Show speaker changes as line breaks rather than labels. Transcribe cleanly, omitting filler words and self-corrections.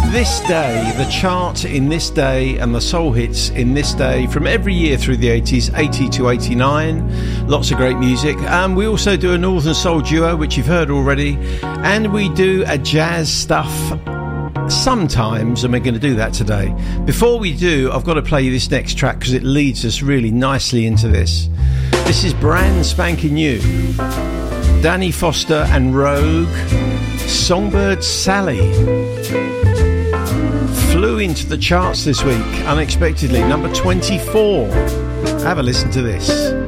This day, the chart in this day and the soul hits in this day from every year through the 80s, 80 to 89. Lots of great music. We also do a Northern Soul duo, which you've heard already, and we do a jazz stuff sometimes, and we're going to do that today. Before we do, I've got to play you this next track because it leads us really nicely into this. This is brand spanking new. Danny Foster and Rogue, Songbird Sally. Flew into the charts this week unexpectedly, number 24. Have a listen to this.